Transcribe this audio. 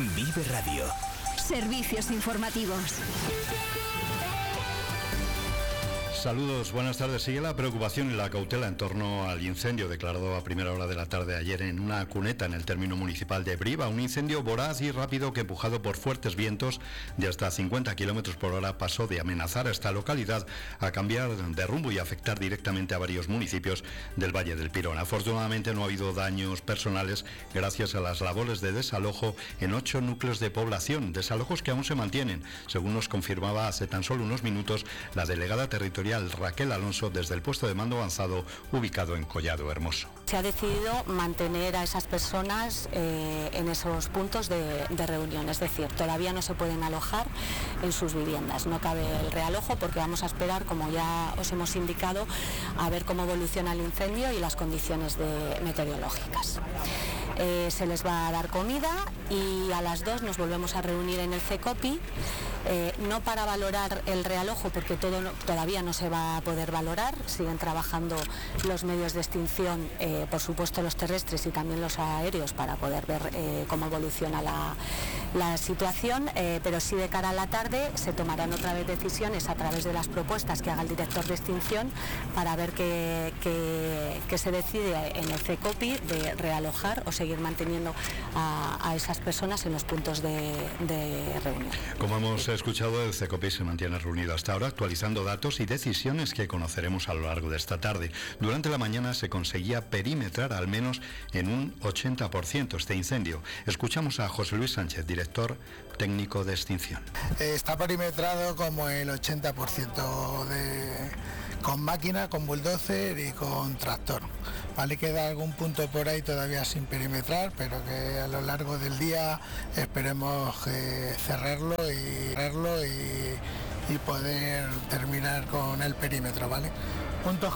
Vive Radio. Servicios informativos. Saludos, buenas tardes. Sigue la preocupación y la cautela en torno al incendio declarado a primera hora de la tarde ayer en una cuneta en el término municipal de Briva. Un incendio voraz y rápido que, empujado por fuertes vientos de hasta 50 kilómetros por hora, pasó de amenazar a esta localidad a cambiar de rumbo y afectar directamente a varios municipios del Valle del Pirón. Afortunadamente no ha habido daños personales gracias a las labores de desalojo en 8 núcleos de población, desalojos que aún se mantienen, según nos confirmaba hace tan solo unos minutos la delegada territorial Raquel Alonso desde el puesto de mando avanzado ubicado en Collado Hermoso. Se ha decidido mantener a esas personas en esos puntos de reunión, es decir, todavía no se pueden alojar en sus viviendas. No cabe el realojo porque vamos a esperar, como ya os hemos indicado, a ver cómo evoluciona el incendio y las condiciones meteorológicas. Se les va a dar comida y a las 2 nos volvemos a reunir en el CECOPI, no para valorar el realojo porque todavía no se va a poder valorar, siguen trabajando los medios de extinción, por supuesto los terrestres y también los aéreos, para poder ver cómo evoluciona la situación, pero sí de cara a la tarde se tomarán otra vez decisiones a través de las propuestas que haga el director de extinción para ver qué se decide en el CECOPI de realojar o seguir manteniendo a esas personas en los puntos de reunión. Como hemos escuchado, el CECOPI se mantiene reunido hasta ahora, actualizando datos y decisiones que conoceremos a lo largo de esta tarde. Durante la mañana se conseguía perimetrar al menos en un 80% este incendio. Escuchamos a José Luis Sánchez, director técnico de extinción. Está perimetrado como el 80% con máquina, con bulldozer y con tractor. Vale, queda algún punto por ahí todavía sin perimetrar, pero que a lo largo del día esperemos cerrarlo y poder terminar con el perímetro, ¿vale? Puntos